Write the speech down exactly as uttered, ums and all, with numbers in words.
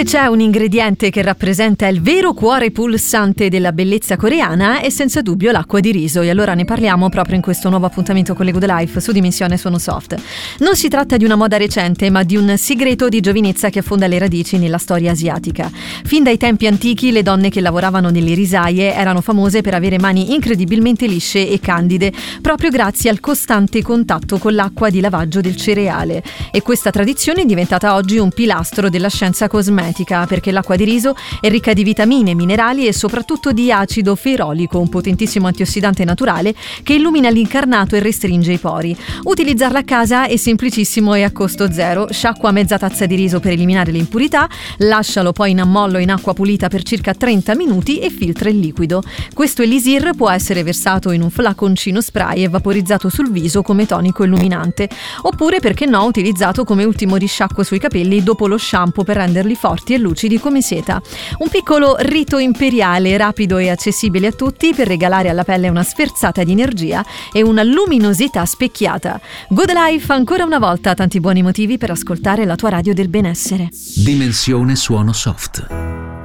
Se c'è un ingrediente che rappresenta il vero cuore pulsante della bellezza coreana è senza dubbio l'acqua di riso, e allora ne parliamo proprio in questo nuovo appuntamento con le Good Life su Dimensione Suono Soft. Non si tratta di una moda recente, ma di un segreto di giovinezza che affonda le radici nella storia asiatica. Fin dai tempi antichi le donne che lavoravano nelle risaie erano famose per avere mani incredibilmente lisce e candide, proprio grazie al costante contatto con l'acqua di lavaggio del cereale. E questa tradizione è diventata oggi un pilastro della scienza cosmetica, perché l'acqua di riso è ricca di vitamine, minerali e soprattutto di acido ferolico, un potentissimo antiossidante naturale che illumina l'incarnato e restringe i pori. Utilizzarla a casa è semplicissimo e a costo zero. Sciacqua mezza tazza di riso per eliminare le impurità, lascialo poi in ammollo in acqua pulita per circa trenta minuti e filtra il liquido. Questo elisir può essere versato in un flaconcino spray e vaporizzato sul viso come tonico illuminante, oppure, perché no, utilizzato come ultimo risciacquo sui capelli dopo lo shampoo per renderli forti e lucidi come seta. Un piccolo rito imperiale, rapido e accessibile a tutti, per regalare alla pelle una sferzata di energia e una luminosità specchiata. Good Life, ancora una volta tanti buoni motivi per ascoltare la tua radio del benessere. Dimensione Suono Soft.